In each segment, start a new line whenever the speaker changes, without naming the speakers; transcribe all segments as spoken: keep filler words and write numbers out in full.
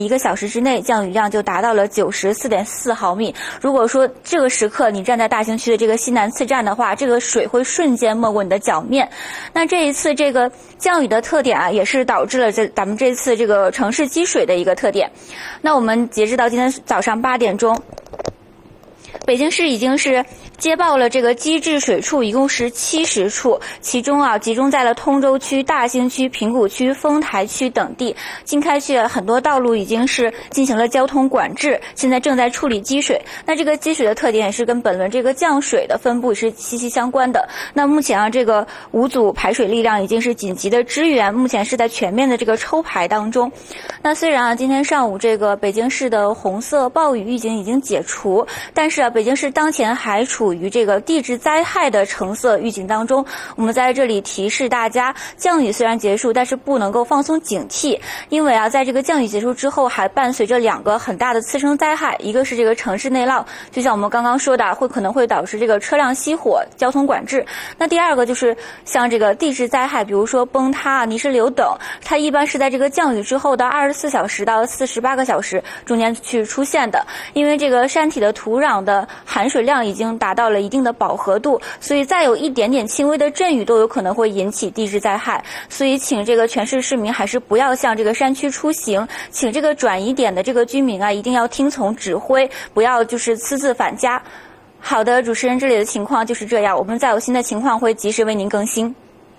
一个小时之内降雨量就达到了九十四点四毫米。如果说这个时刻你站在大兴区的这个西南次站的话，这个水会瞬间没过你的脚面。那这一次这个降雨的特点啊，也是导致了这咱们这次这个城市积水的一个特点。那我们截止到今天早上八点钟，北京市已经是接报了这个积滞水处，一共是七十处，其中啊集中在了通州区、大兴区、平谷区、丰台区等地。经开区很多道路已经是进行了交通管制，现在正在处理积水。那这个积水的特点也是跟本轮这个降水的分布是息息相关的。那目前啊，这个五组排水力量已经是紧急的支援，目前是在全面的这个抽排当中。那虽然啊，今天上午这个北京市的红色暴雨预警已经解除，但是啊，北京市当前还处于这个地质灾害的橙色预警当中。我们在这里提示大家，降雨虽然结束，但是不能够放松警惕，因为啊，在这个降雨结束之后，还伴随着两个很大的次生灾害，一个是这个城市内涝，就像我们刚刚说的，会可能会导致这个车辆熄火、交通管制。那第二个就是像这个地质灾害，比如说崩塌、泥石流等，它一般是在这个降雨之后的二十四小时到四十八个小时中间去出现的。因为这个山体的土壤的含水量已经达到了一定的饱和度，所以再有一点点轻微的阵雨都有可能会引起地质灾害。所以请这个全市市民还是不要向这个山区出行，请这个转移点的这个居民啊，一定要听从指挥，不要就是私自返家。好的，主持人，这里的情况就是这样，我们再有新的情况会及时为您更新。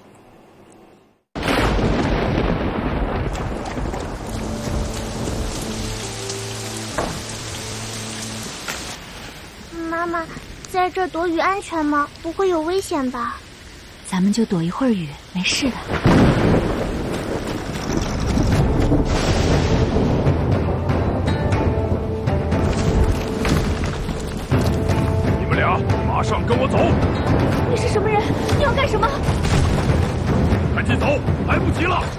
妈妈，在这儿躲雨安全吗？不会有危险吧？
咱们就躲一会儿雨，没事的。
你们俩马上跟我走！
你是什么人？你要干什么？
赶紧走，来不及了！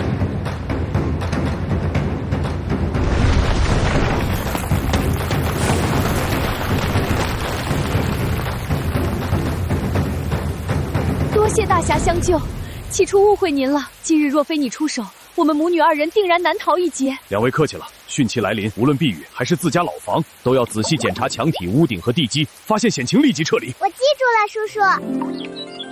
多谢大侠相救，起初误会您了。今日若非你出手，我们母女二人定然难逃一劫。
两位客气了，汛期来临，无论避雨还是自家老房，都要仔细检查墙体、屋顶和地基，发现险情立即撤离。
我记住了，叔叔。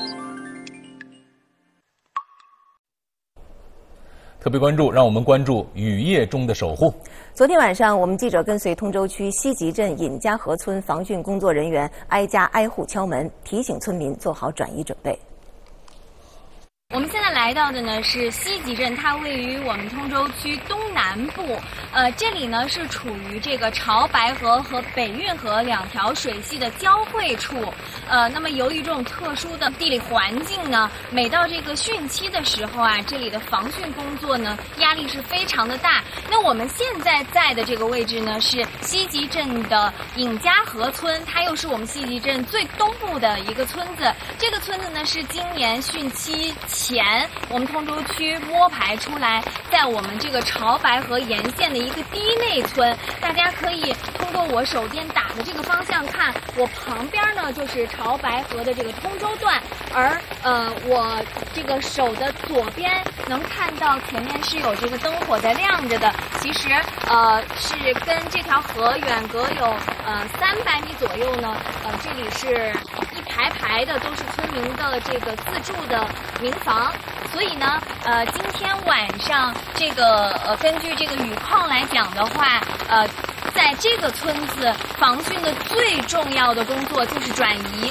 特别关注，让我们关注雨夜中的守护。
昨天晚上，我们记者跟随通州区西集镇尹家河村防汛工作人员挨家挨户敲门，提醒村民做好转移准备。
我们现在来到的呢是西集镇，它位于我们通州区东南部。呃，这里呢是处于这个潮白河和北运河两条水系的交汇处。呃，那么由于这种特殊的地理环境呢，每到这个汛期的时候啊，这里的防汛工作呢压力是非常的大。那我们现在在的这个位置呢是西集镇的尹家河村，它又是我们西集镇最东部的一个村子。这个村子呢是今年汛期前我们通州区摸排出来，在我们这个潮白河沿线的一个低内村。大家可以通过我手边打的这个方向看，我旁边呢就是潮白河的这个通州段，而呃我这个手的左边能看到前面是有这个灯火在亮着的，其实呃是跟这条河远隔有呃三百米左右呢。呃这里是一排排的都是村民的这个自住的民房。所以呢，呃，今天晚上这个呃，根据这个雨况来讲的话，呃，在这个村子防汛的最重要的工作就是转移。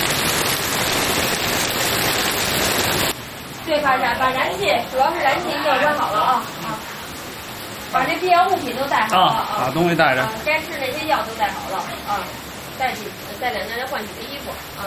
对，把燃把燃气，主要是燃气要关好了啊啊，把这必要物品都带好了啊，
把东西带着，
该吃那些药都带好了啊，带起带点那些换洗的衣服啊。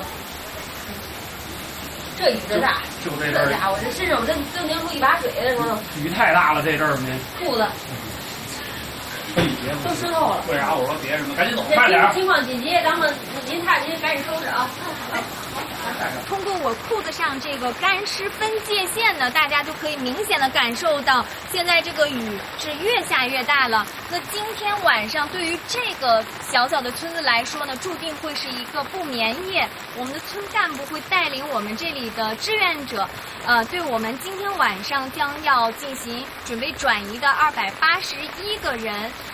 这雨这大，
就这
这家伙这身上都都凝出一把水来，说
雨太大了，这阵儿呢。
裤子。
哎。
都湿透了。
为啥？我说别什么，赶紧走，
这
快点。
情况紧急，咱们您看您赶紧收拾啊。
通过我裤子上这个干湿分界线呢，大家就可以明显的感受到，现在这个雨是越下越大了。那今天晚上对于这个小小的村子来说呢，注定会是一个不眠夜。我们的村干部会带领我们这里的志愿者，呃，对我们今天晚上将要进行准备转移的二百八十一个人，